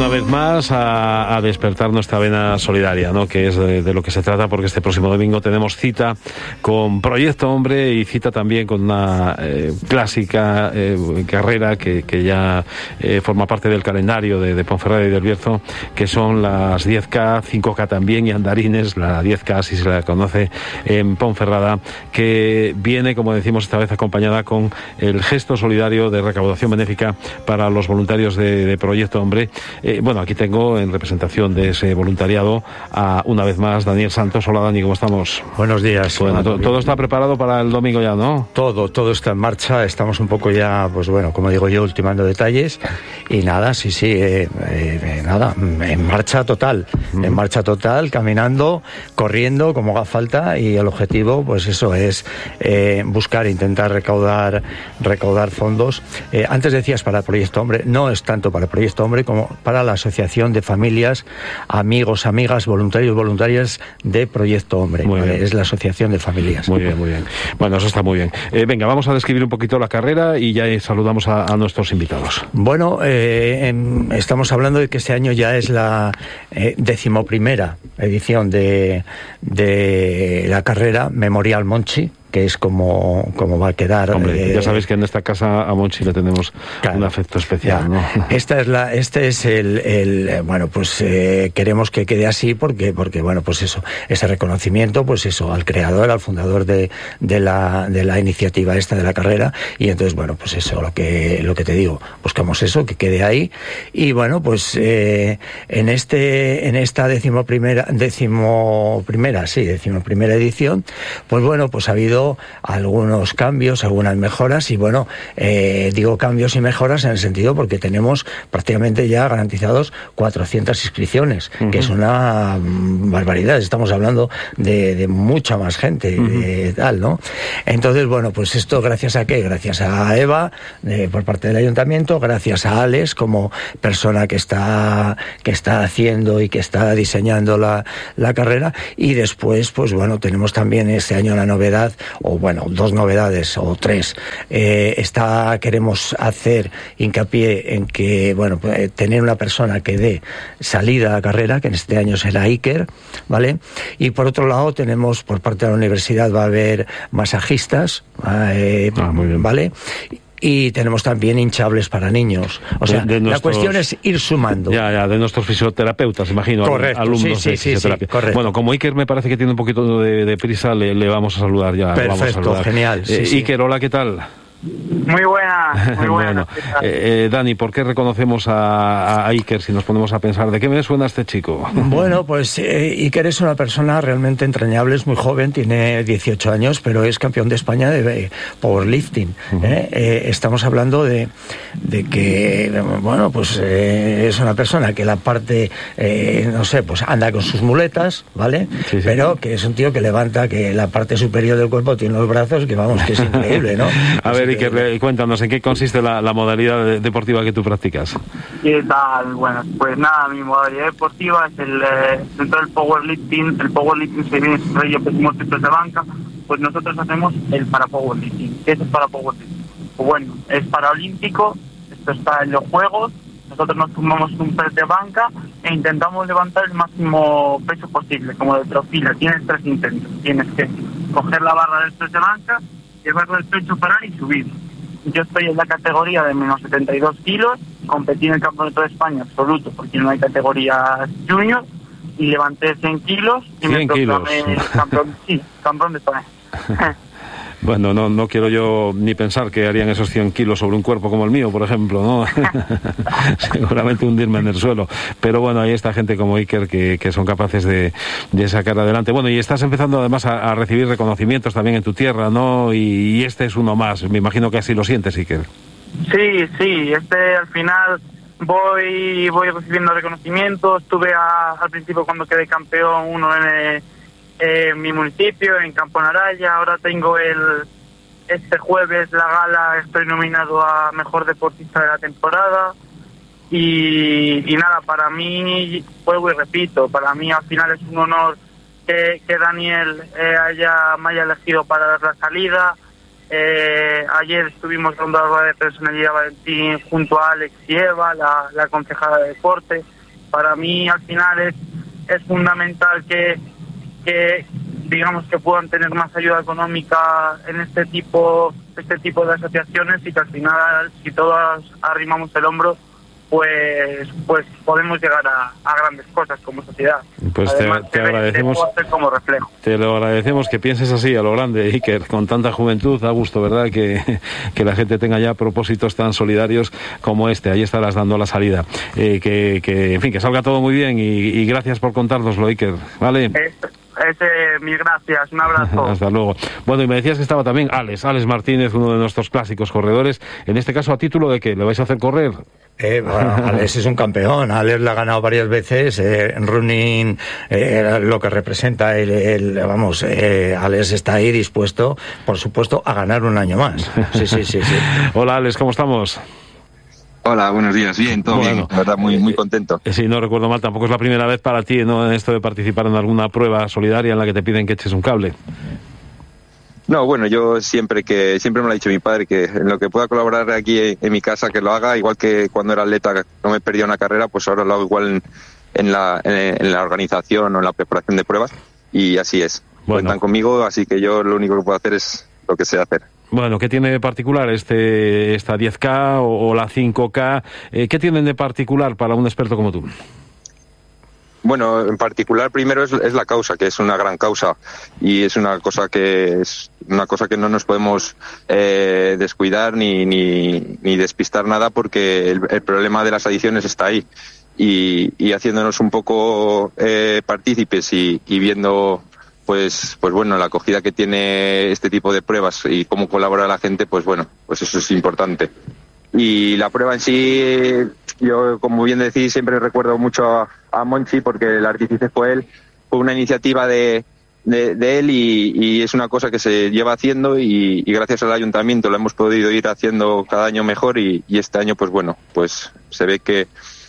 una vez más a despertar nuestra vena solidaria, ¿no? Que es de lo que se trata, porque este próximo domingo tenemos cita con Proyecto Hombre y cita también con una clásica carrera que ya forma parte del calendario de Ponferrada y del Bierzo, que son las 10K, 5K también y andarines, la 10K si se la conoce en Ponferrada, que viene, como decimos esta vez, acompañada con el gesto solidario de recaudación benéfica para los voluntarios de Proyecto Hombre. Bueno, aquí tengo en representación de ese voluntariado a, una vez más, Daniel Santos. Hola, Dani, ¿cómo estamos? Buenos días. Bueno, todo está preparado para el domingo ya, ¿no? Todo está en marcha. Estamos un poco ya, pues bueno, como digo yo, ultimando detalles. Y nada, nada, en marcha total. En marcha total, caminando, corriendo, como haga falta. Y el objetivo, pues eso, es buscar, intentar recaudar fondos. Antes decías para el Proyecto Hombre, no es tanto para el Proyecto Hombre como para la Asociación de Familias, Amigos, Amigas, Voluntarios, Voluntarias de Proyecto Hombre. Es la Asociación de Familias. Muy bien, muy bien. Bueno, eso está muy bien. Venga, vamos a describir un poquito la carrera y ya saludamos a nuestros invitados. Bueno, estamos hablando de que este año ya es la 11ª edición de la carrera Memorial Monchi, que es como va a quedar. Hombre, ya sabéis que en esta casa a Monchi le tenemos un afecto especial, ¿no? Bueno, pues queremos que quede así porque bueno, pues eso, ese reconocimiento, pues eso, al creador, al fundador de la iniciativa esta de la carrera. Y entonces, bueno, pues eso, lo que te digo, buscamos eso, que quede ahí. Y bueno, pues en esta decimoprimera edición, pues bueno, pues ha habido algunos cambios, algunas mejoras. Y bueno, digo cambios y mejoras en el sentido porque tenemos prácticamente ya garantizados 400 inscripciones, que es una barbaridad. Estamos hablando de mucha más gente, tal, ¿no? Entonces, bueno, pues esto gracias a ¿qué? Gracias a Eva, por parte del ayuntamiento, gracias a Alex como persona que está haciendo y que está diseñando la carrera. Y después, pues bueno, tenemos también este año la novedad, o bueno, 2 novedades o 3. Queremos hacer hincapié en que, bueno, tener una persona que dé salida a la carrera, que en este año será Iker, ¿vale? Y por otro lado tenemos, por parte de la universidad va a haber masajistas, muy bien. ¿vale? Y tenemos también hinchables para niños. O sea, la cuestión es ir sumando. Ya, de nuestros fisioterapeutas, imagino. Correcto, alumnos de fisioterapia. Sí, correcto. Bueno, como Iker me parece que tiene un poquito de prisa, le vamos a saludar ya. Perfecto, vamos a saludar. Genial. Iker, hola, ¿qué tal? Muy buena. Bueno, Dani, ¿por qué reconocemos a Iker si nos ponemos a pensar? ¿De qué me suena este chico? Bueno, pues Iker es una persona realmente entrañable, es muy joven, tiene 18 años, pero es campeón de España de powerlifting. Estamos hablando de que, bueno, pues es una persona que la parte, no sé, pues anda con sus muletas, ¿vale? Sí. Pero que es un tío que levanta, que la parte superior del cuerpo tiene los brazos, que vamos, que es increíble, ¿no? A ver, Iker, cuéntanos, ¿en qué consiste la modalidad deportiva que tú practicas? ¿Qué tal? Bueno, pues nada, mi modalidad deportiva es dentro del powerlifting. El powerlifting se viene rollo pesimos de banca, pues nosotros hacemos el para powerlifting. ¿Qué es el para powerlifting? Pues bueno, es paraolímpico, esto está en los Juegos. Nosotros nos tomamos un press de banca e intentamos levantar el máximo peso posible, como de trofila. Tienes 3 intentos. Tienes que coger la barra del press de banca, llevarlo al pecho, parar y subir. Yo estoy en la categoría de menos 72 kilos, competí en el Campeonato de España absoluto, porque no hay categorías junior, y levanté 100 kilos y 100 me proclamé campeón de España. Bueno, no quiero yo ni pensar que harían esos 100 kilos sobre un cuerpo como el mío, por ejemplo, ¿no? Seguramente hundirme en el suelo. Pero bueno, hay esta gente como Iker que son capaces de sacar adelante. Bueno, y estás empezando además a recibir reconocimientos también en tu tierra, ¿no? Y este es uno más. Me imagino que así lo sientes, Iker. Sí, al final voy recibiendo reconocimientos. Tuve al principio, cuando quedé campeón, uno en mi municipio, en Campo Naraya. Ahora tengo este jueves la gala, estoy nominado a Mejor Deportista de la Temporada. Y nada, para mí, juego y repito, para mí al final es un honor que Daniel me haya elegido para dar la salida. Ayer estuvimos dando la rueda de personalidad Valentín junto a Alex y Eva, la concejala de deporte. Para mí al final es fundamental que digamos que puedan tener más ayuda económica en este tipo de asociaciones, y que al final, si todos arrimamos el hombro, pues podemos llegar a grandes cosas como sociedad. Pues además, te agradecemos como reflejo. Te lo agradecemos que pienses así a lo grande, Iker, con tanta juventud. Da gusto, ¿verdad?, que la gente tenga ya propósitos tan solidarios como este. Ahí estarás dando la salida. En fin, que salga todo muy bien, y gracias por contárnoslo, Iker, ¿vale? Mil gracias, un abrazo. Hasta luego. Bueno, y me decías que estaba también Alex Martínez, uno de nuestros clásicos corredores, en este caso a título de que le vais a hacer correr. Bueno, Alex es un campeón. Alex la ha ganado varias veces en running, lo que representa Alex está ahí dispuesto, por supuesto, a ganar un año más. Sí. Hola, Alex, ¿cómo estamos? Hola, buenos días. Bien, todo bien, la verdad, muy contento. Si no recuerdo mal, tampoco es la primera vez para ti, ¿no?, en esto de participar en alguna prueba solidaria en la que te piden que eches un cable. No, bueno, yo siempre me lo ha dicho mi padre, que en lo que pueda colaborar aquí en mi casa, que lo haga, igual que cuando era atleta no me perdía una carrera, pues ahora lo hago igual en la organización o en la preparación de pruebas, y así es. Bueno. Cuentan conmigo, así que yo lo único que puedo hacer es lo que sé hacer. Bueno, ¿qué tiene de particular esta 10K o la 5K? ¿Qué tienen de particular para un experto como tú? Bueno, en particular primero es la causa, que es una gran causa, y es una cosa que no nos podemos descuidar ni despistar nada, porque el problema de las adicciones está ahí, y haciéndonos un poco partícipes y viendo pues bueno, la acogida que tiene este tipo de pruebas y cómo colabora la gente, pues bueno, pues eso es importante. Y la prueba en sí, yo, como bien decís, siempre recuerdo mucho a Monchi, porque el artífice fue él. Fue una iniciativa de él, y es una cosa que se lleva haciendo, y gracias al ayuntamiento lo hemos podido ir haciendo cada año mejor, y este año, pues bueno, pues se ve que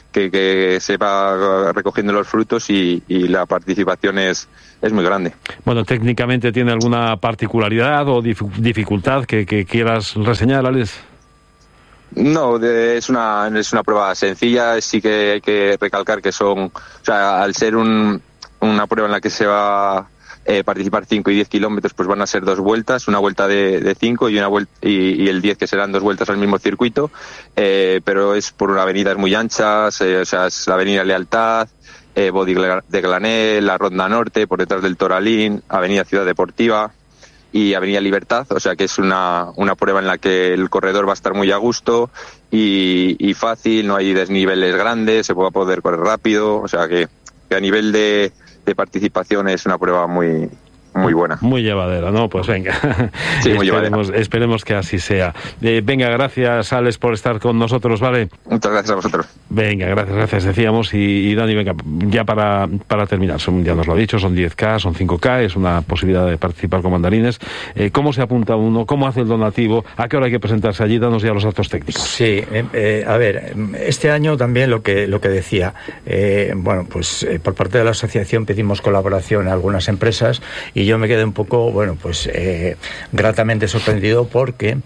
se va recogiendo los frutos, y la participación es muy grande. Bueno, técnicamente, ¿tiene alguna particularidad o dificultad que quieras reseñar, Alex? No, es una prueba sencilla. Sí que hay que recalcar que al ser una prueba en la que se va a participar 5 y 10 kilómetros, pues van a ser 2 vueltas, una vuelta de 5 y una vuelta y el 10, que serán 2 vueltas al mismo circuito, pero es por una avenidas muy anchas, es la avenida Lealtad, Bodi de Glanel, la Ronda Norte, por detrás del Toralín, avenida Ciudad Deportiva y avenida Libertad, o sea que es una prueba en la que el corredor va a estar muy a gusto y fácil, no hay desniveles grandes, se va a poder correr rápido, o sea que a nivel de participación es una prueba muy buena. Muy llevadera, ¿no? Pues venga. Sí, esperemos que así sea. Venga, gracias, Alex, por estar con nosotros, ¿vale? Muchas gracias a vosotros. Venga, gracias, decíamos. Y Dani, venga, ya para terminar, ya nos lo ha dicho, son 10K, son 5K, es una posibilidad de participar con mandarines. ¿Cómo se apunta uno? ¿Cómo hace el donativo? ¿A qué hora hay que presentarse allí? Danos ya los datos técnicos. Sí, a ver, este año también lo que decía, bueno, pues por parte de la asociación pedimos colaboración a algunas empresas, y yo me quedé un poco, bueno, pues gratamente sorprendido, porque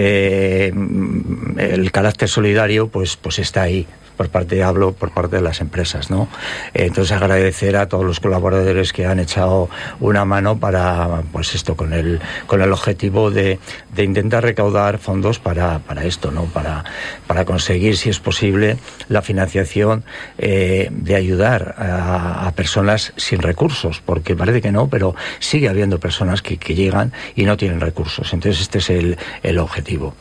el carácter solidario pues está ahí. Hablo por parte de las empresas, ¿no? Entonces, agradecer a todos los colaboradores que han echado una mano para, pues esto, con el objetivo de intentar recaudar fondos para esto, ¿no? Para conseguir, si es posible, la financiación de ayudar a personas sin recursos, porque parece que no, pero sigue habiendo personas que llegan y no tienen recursos. Entonces, este es el objetivo.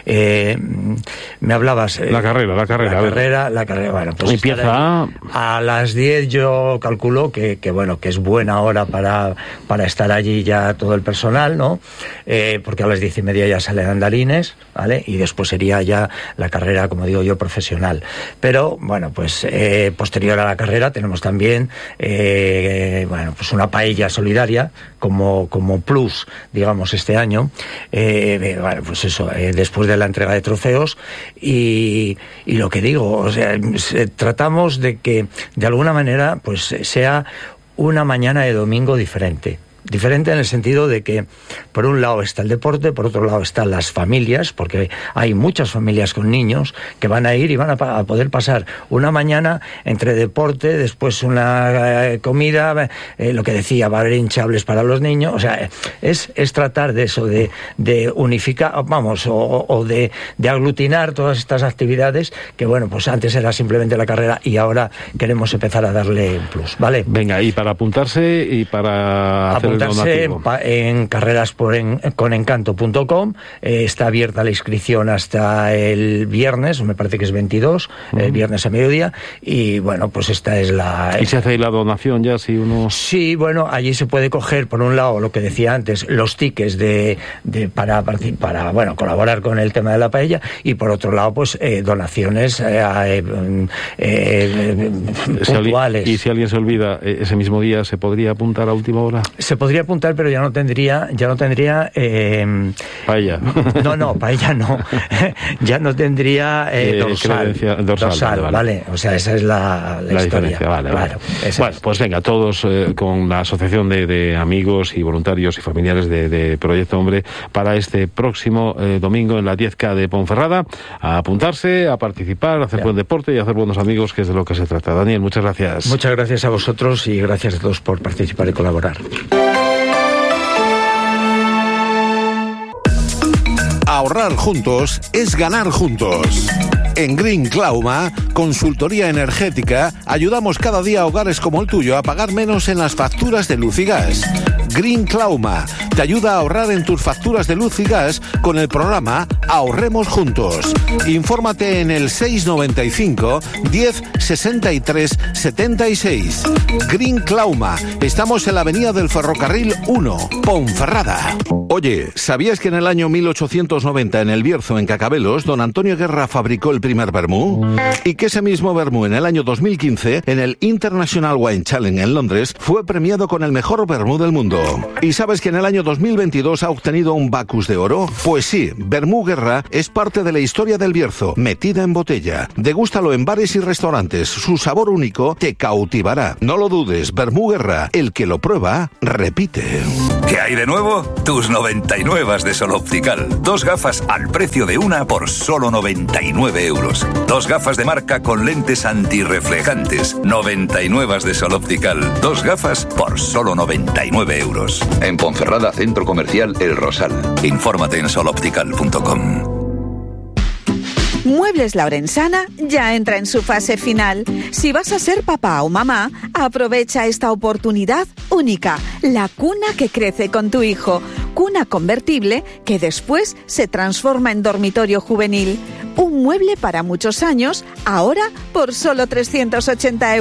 Me hablabas... La carrera, bueno, pues empieza a las 10. Yo calculo que bueno, que es buena hora para estar allí ya todo el personal, ¿no? Porque a las 10:30 ya salen andarines, ¿vale? Y después sería ya la carrera, como digo yo, profesional. Pero bueno, pues posterior a la carrera tenemos también bueno, pues una paella solidaria como plus, digamos, este año. Bueno, pues eso, después de la entrega de trofeos, y lo que digo, o sea, tratamos de que de alguna manera pues sea una mañana de domingo diferente. Diferente en el sentido de que por un lado está el deporte, por otro lado están las familias, porque hay muchas familias con niños que van a ir y van a poder pasar una mañana entre deporte, después una comida, lo que decía, va a haber hinchables para los niños. O sea, es tratar de eso, de unificar, vamos, o de aglutinar todas estas actividades que, bueno, pues antes era simplemente la carrera y ahora queremos empezar a darle un plus, ¿vale? Venga, y para apuntarse y para hacer apuntarse en carrerasconencanto.com. Está abierta la inscripción hasta el viernes, me parece que es 22, el viernes a mediodía, y bueno, pues esta es la... ¿Y se hace la donación ya si uno...? Sí, bueno, allí se puede coger, por un lado, lo que decía antes, los tickets para bueno, colaborar con el tema de la paella, y por otro lado, pues donaciones puntuales. ¿Y si alguien se olvida ese mismo día, se podría apuntar a última hora? Se podría apuntar, pero ya no tendría paella. No, paella no. Ya no tendría dorsal, vale. O sea, esa es la diferencia, vale. Bueno, pues venga, todos con la asociación de amigos y voluntarios y familiares de Proyecto Hombre para este próximo domingo en la 10K de Ponferrada, a apuntarse, a participar, a hacer buen deporte y a hacer buenos amigos, que es de lo que se trata. Daniel, muchas gracias. Muchas gracias a vosotros y gracias a todos por participar y colaborar. Ahorrar juntos es ganar juntos. En Green Clauma, consultoría energética, ayudamos cada día a hogares como el tuyo a pagar menos en las facturas de luz y gas. Green Clauma te ayuda a ahorrar en tus facturas de luz y gas con el programa Ahorremos Juntos. Infórmate en el 695 10 63 76. Green Clauma. Estamos en la avenida del Ferrocarril 1, Ponferrada. Oye, ¿sabías que en el año 1890 en el Bierzo, en Cacabelos, don Antonio Guerra fabricó el primer vermú? Y que ese mismo vermú en el año 2015, en el International Wine Challenge en Londres, fue premiado con el mejor vermú del mundo. ¿Y sabes que en el año 2022 ha obtenido un Bacus de oro? Pues sí, Vermú Guerra es parte de la historia del Bierzo, metida en botella. Degústalo en bares y restaurantes, su sabor único te cautivará. No lo dudes, Vermú Guerra, el que lo prueba, repite. ¿Qué hay de nuevo? Tus 99 de Sol Optical. 2 gafas al precio de una por solo 99 euros. 2 gafas de marca con lentes antirreflejantes. 99 de Sol Optical. 2 gafas por solo 99 euros. En Ponferrada, Centro Comercial El Rosal. Infórmate en soloptical.com. Muebles La Orensana ya entra en su fase final. Si vas a ser papá o mamá, aprovecha esta oportunidad única. La cuna que crece con tu hijo. Cuna convertible que después se transforma en dormitorio juvenil. Un mueble para muchos años, ahora por solo 380 euros.